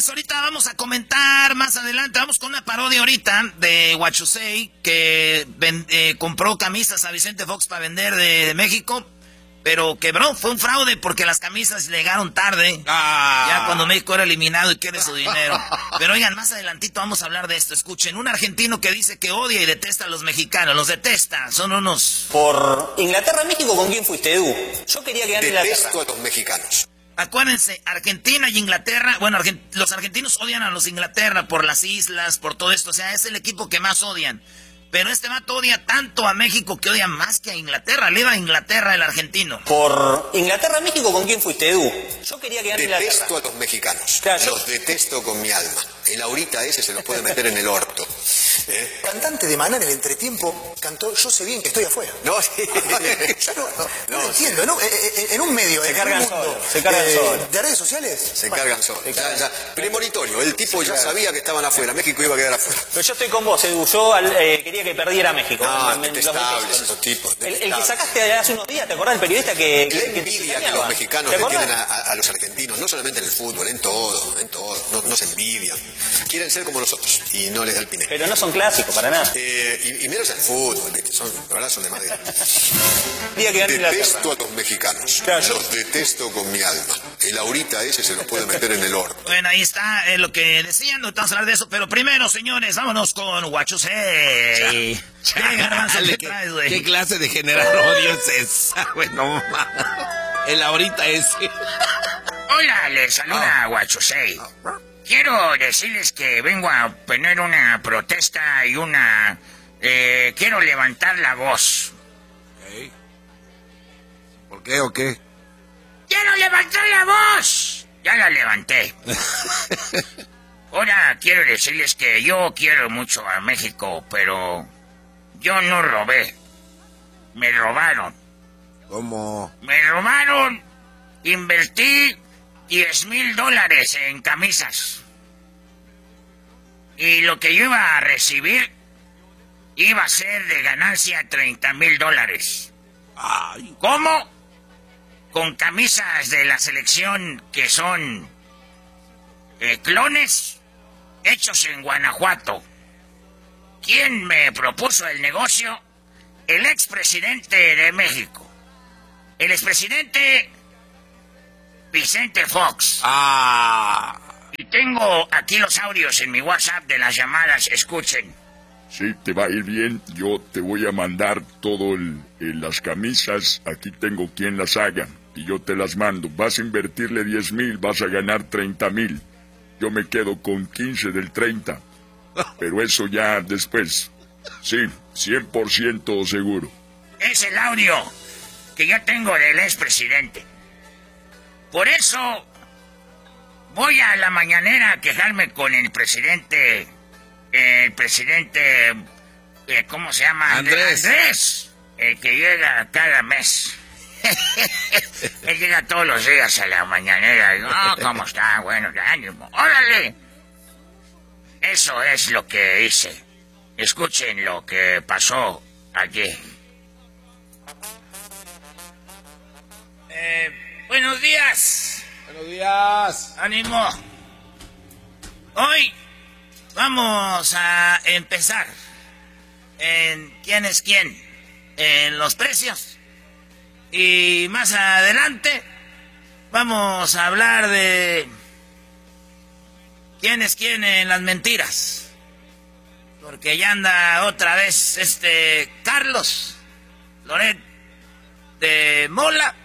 señores, ahorita vamos a comentar más adelante. Vamos con una parodia ahorita de What You Say, que compró camisas a Vicente Fox para vender de México, pero quebró, fue un fraude porque las camisas llegaron tarde. Ya cuando México era eliminado y quiere su dinero. Pero oigan, más adelantito vamos a hablar de esto. Escuchen, un argentino que dice que odia y detesta a los mexicanos, los detesta, son unos... Por Inglaterra-México, ¿con quién fuiste, Edu? Yo quería que gane Inglaterra. Detesto a los mexicanos. Acuérdense, Argentina y Inglaterra, bueno, los argentinos odian a los Inglaterra por las islas, por todo esto, o sea, es el equipo que más odian. Pero este vato odia tanto a México que odia más que a Inglaterra, le va a Inglaterra el argentino. Por Inglaterra-México, ¿con quién fuiste, Edu? Yo quería que gane Inglaterra. Detesto a los mexicanos, claro, los detesto con mi alma. El Laurita ese se los puede meter en el orto. Cantante de Maná en el entretiempo cantó Yo sé bien que estoy afuera. No, sí. No entiendo, ¿no? En un medio, se en cargan un mundo, solo, se cargan solo. ¿De redes sociales? Se cargan solos. Premonitorio, el tipo ya sabía que estaban afuera, México iba a quedar afuera. Pero yo estoy con vos, Edu, yo quería que perdiera México. No, detestables esos tipos. El que sacaste hace unos días, ¿te acordás del periodista que... La envidia que los mexicanos le tienen a los argentinos, no solamente en el fútbol, en todo. No se envidian. Quieren ser como nosotros y no les da el pinero. Pero no son clásicos, para nada. Y menos el fútbol, ¿viste? La verdad son de madera. Detesto a los mexicanos. Claro, los detesto con mi alma. El Laurita ese se los puede meter en el orto. Bueno, ahí está lo que decían, no vamos a hablar de eso, pero primero, señores, vámonos con What You Say. ¿Qué clase de generar odio es esa? Bueno, el Laurita ese. Hola, les saluda What You Say. Quiero decirles que vengo a poner una protesta y quiero levantar la voz. Okay. ¿Por qué o qué? ¡Quiero levantar la voz! Ya la levanté. Ahora quiero decirles que yo quiero mucho a México, pero yo no robé. Me robaron. ¿Cómo? Me robaron. Invertí $10,000 en camisas. Y lo que yo iba a recibir iba a ser de ganancia $30,000. ¿Cómo? Con camisas de la selección que son clones hechos en Guanajuato. ¿Quién me propuso el negocio? El expresidente de México. El expresidente Vicente Fox. Y tengo aquí los audios en mi WhatsApp de las llamadas, escuchen. Sí, te va a ir bien, yo te voy a mandar todo las camisas, aquí tengo quien las haga, y yo te las mando. Vas a invertirle 10,000, vas a ganar 30,000. Yo me quedo con 15 del 30, pero eso ya después. Sí, 100% seguro. Es el audio que yo tengo del expresidente. Por eso voy a la mañanera a quejarme con el presidente, ¿cómo se llama? Andrés, el que llega cada mes. Él llega todos los días a la mañanera y ¿cómo está? Bueno, de ánimo. ¡Órale! Eso es lo que hice. Escuchen lo que pasó allí. Buenos días. Buenos días. Ánimo. Hoy vamos a empezar en quién es quién, en los precios. Y más adelante vamos a hablar de quién es quién en las mentiras. Porque ya anda otra vez Carlos Loret de Mola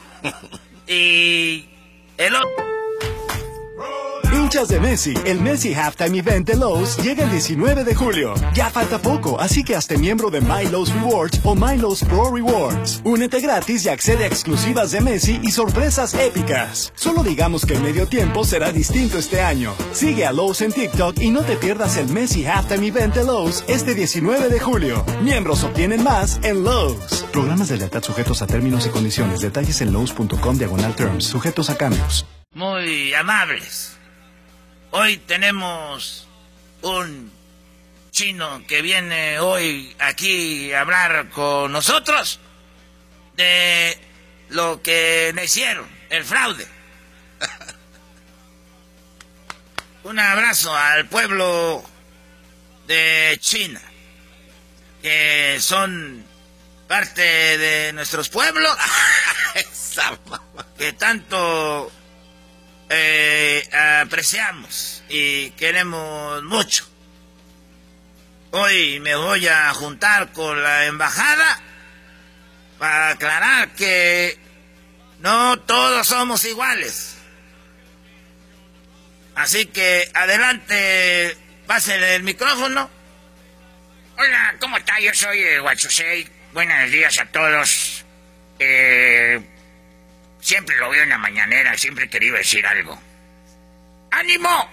y el otro. Hinchas de Messi, el Messi Halftime Event de Lowe's llega el 19 de julio. Ya falta poco, así que hazte miembro de My Lowe's Rewards o My Lowe's Pro Rewards. Únete gratis y accede a exclusivas de Messi y sorpresas épicas. Solo digamos que el medio tiempo será distinto este año. Sigue a Lowe's en TikTok y no te pierdas el Messi Halftime Event de Lowe's este 19 de julio. Miembros obtienen más en Lowe's. Programas de lealtad sujetos a términos y condiciones. Detalles en lowes.com/terms. Sujetos a cambios. Muy amables. Hoy tenemos un chino que viene hoy aquí a hablar con nosotros de lo que le hicieron, el fraude. un abrazo al pueblo de China, que son parte de nuestros pueblos, que tanto apreciamos y queremos mucho. Hoy me voy a juntar con la embajada para aclarar que no todos somos iguales. Así que adelante, pásenle el micrófono. Hola, ¿cómo está? Yo soy Wachusei. Buenos días a todos. Siempre lo veo en la mañanera, siempre he querido decir algo. ¡Ánimo!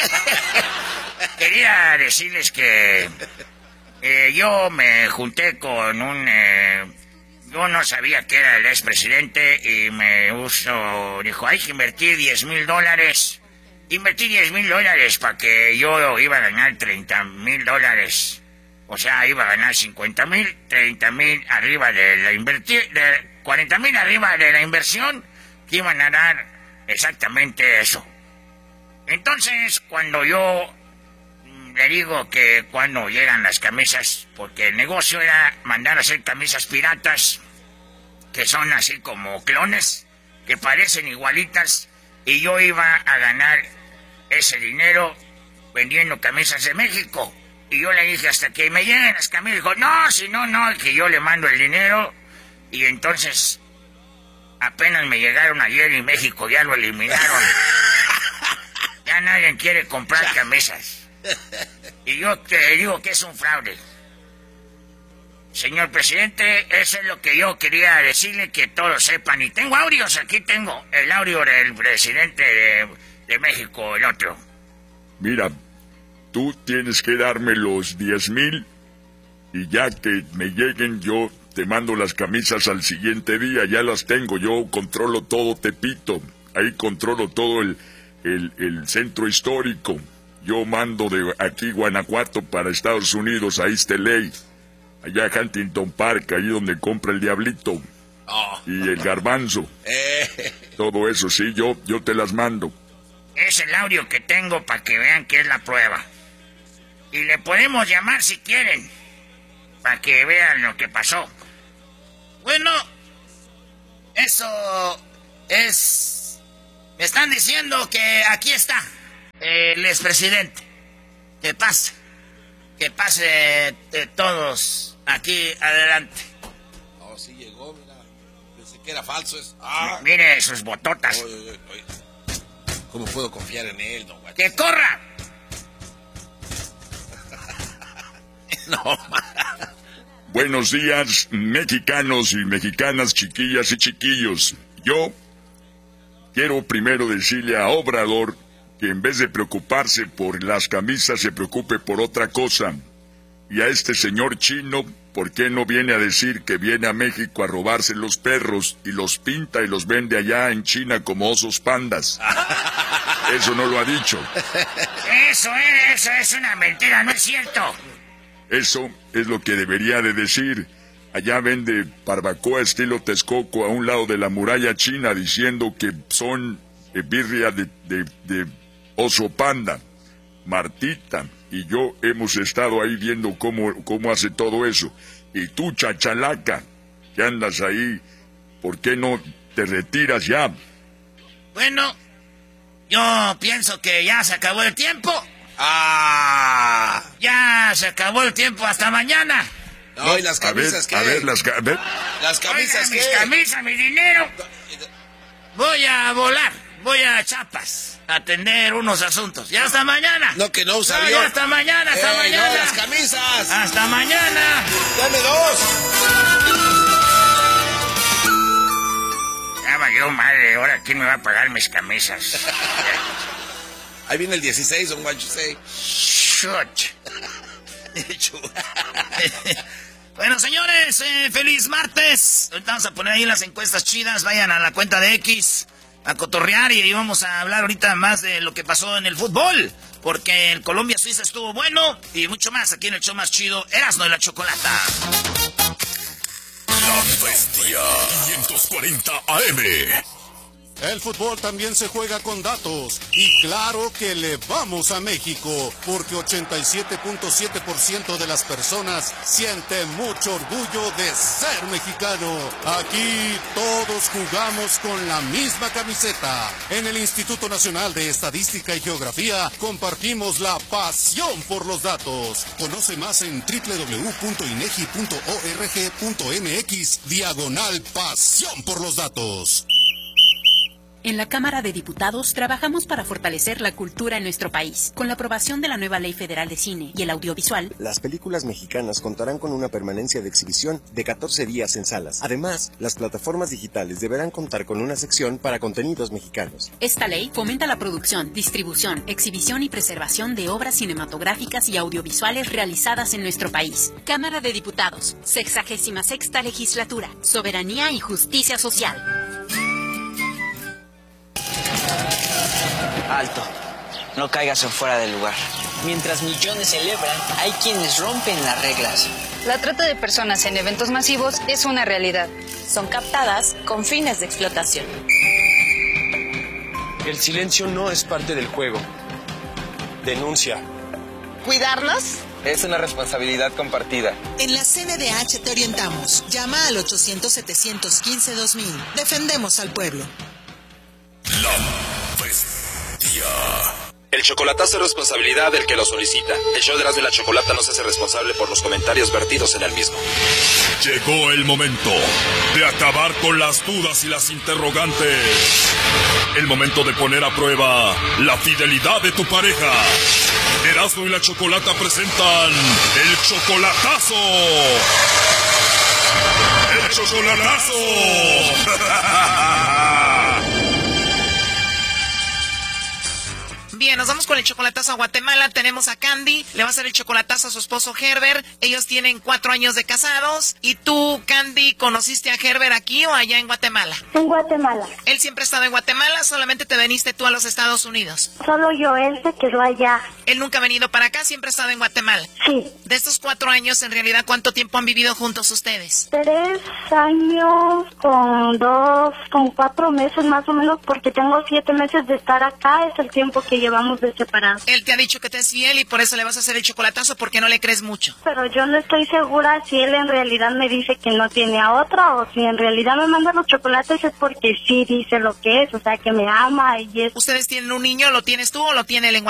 Quería decirles que yo me junté con yo no sabía que era el expresidente y dijo, hay que invertir $10,000. Invertí $10,000 para que yo iba a ganar $30,000. O sea, iba a ganar 50,000, 30,000 arriba de la invertir, de 40,000 arriba de la inversión, que iban a dar exactamente eso. Entonces, cuando yo le digo que cuando llegan las camisas, porque el negocio era mandar a hacer camisas piratas, que son así como clones, que parecen igualitas, y yo iba a ganar ese dinero vendiendo camisas de México. Y yo le dije, hasta que me lleguen las camisas, dijo, no, si no, que yo le mando el dinero. Y entonces, apenas me llegaron ayer y México ya lo eliminaron. Ya nadie quiere comprar camisas. Y yo te digo que es un fraude. Señor presidente, eso es lo que yo quería decirle, que todos sepan. Y tengo audios, aquí tengo el audio del presidente de México, el otro. Mira, tú tienes que darme los 10,000 y ya que me lleguen yo te mando las camisas al siguiente día, ya las tengo, yo controlo todo Tepito, ahí controlo todo el centro histórico, yo mando de aquí Guanajuato para Estados Unidos, a East LA, allá Huntington Park, ahí donde compra el Diablito y el Garbanzo, todo eso, sí, yo te las mando. Es el audio que tengo para que vean que es la prueba. Y le podemos llamar si quieren, para que vean lo que pasó. Bueno, eso es... Me están diciendo que aquí está el expresidente. Que pase todos aquí adelante. Oh, sí llegó, mira. Pensé que era falso eso. Mire sus bototas. Oye. ¿Cómo puedo confiar en él, don Guachusei? ¡Que corra! No. Buenos días, mexicanos y mexicanas, chiquillas y chiquillos. Yo quiero primero decirle a Obrador que en vez de preocuparse por las camisas, se preocupe por otra cosa. Y a este señor chino, ¿por qué no viene a decir que viene a México a robarse los perros y los pinta y los vende allá en China como osos pandas? Eso no lo ha dicho. Eso es una mentira, no es cierto. Eso es lo que debería de decir. Allá vende barbacoa estilo Texcoco a un lado de la muralla china diciendo que son birria de oso panda. Martita y yo hemos estado ahí viendo cómo hace todo eso. Y tú, chachalaca, que andas ahí, ¿por qué no te retiras ya? Bueno, yo pienso que ya se acabó el tiempo. Ya se acabó el tiempo, hasta mañana. No, ¿y las camisas qué? Las camisas Oigan, qué. mis camisas, mi dinero. Voy a volar, voy a Chiapas a atender unos asuntos. Ya hasta mañana. No, que no usa No, avión. ya hasta mañana, hasta mañana. No, las camisas. Hasta mañana. Dame 2. Ya valió madre, ahora quién me va a pagar mis camisas. Ahí viene el 16, don Guachusei. Shut. Bueno, señores, feliz martes. Ahorita vamos a poner ahí las encuestas chidas. Vayan a la cuenta de X a cotorrear y ahí vamos a hablar ahorita más de lo que pasó en el fútbol. Porque el Colombia-Suiza estuvo bueno y mucho más aquí en el show más chido, Erasmo y la Chocolata. La Bestia 540 AM. El fútbol también se juega con datos. Y claro que le vamos a México, porque 87.7% de las personas siente mucho orgullo de ser mexicano. Aquí todos jugamos con la misma camiseta. En el Instituto Nacional de Estadística y Geografía compartimos la pasión por los datos. Conoce más en www.inegi.org.mx/pasión por los datos. En la Cámara de Diputados trabajamos para fortalecer la cultura en nuestro país. Con la aprobación de la nueva Ley Federal de Cine y el Audiovisual, las películas mexicanas contarán con una permanencia de exhibición de 14 días en salas. Además, las plataformas digitales deberán contar con una sección para contenidos mexicanos. Esta ley fomenta la producción, distribución, exhibición y preservación de obras cinematográficas y audiovisuales realizadas en nuestro país. Cámara de Diputados, 66ª Legislatura, Soberanía y Justicia Social. Alto, no caigas en fuera del lugar. Mientras millones celebran, hay quienes rompen las reglas. La trata de personas en eventos masivos es una realidad. Son captadas con fines de explotación. El silencio no es parte del juego. Denuncia. ¿Cuidarnos? Es una responsabilidad compartida. En la CNDH te orientamos. Llama al 800-715-2000. Defendemos al pueblo. La Bestia. El chocolatazo es responsabilidad del que lo solicita. El show de Erasmo y la Chocolata no se hace responsable por los comentarios vertidos en el mismo. Llegó el momento de acabar con las dudas y las interrogantes. El momento de poner a prueba la fidelidad de tu pareja. Erasmo y la Chocolata presentan el chocolatazo. ¡El chocolatazo! Bien, nos vamos con el chocolatazo a Guatemala. Tenemos a Candy, le va a hacer el chocolatazo a su esposo Herbert. Ellos tienen 4 años de casados. ¿Y tú, Candy, conociste a Herbert aquí o allá en Guatemala? En Guatemala. ¿Él siempre ha estado en Guatemala? ¿Solamente te viniste tú a los Estados Unidos? Solo yo, él se quedó allá. ¿Él nunca ha venido para acá? ¿Siempre ha estado en Guatemala? Sí. De estos 4 años, en realidad, ¿cuánto tiempo han vivido juntos ustedes? 3 años con 4 meses más o menos, porque tengo 7 meses de estar acá, es el tiempo que llevamos de separados. Él te ha dicho que te es fiel y por eso le vas a hacer el chocolatazo porque no le crees mucho. Pero yo no estoy segura si él en realidad me dice que no tiene a otra o si en realidad me manda los chocolates es porque sí dice lo que es, o sea que me ama y es... ¿Ustedes tienen un niño? ¿Lo tienes tú o lo tiene él en Guatemala?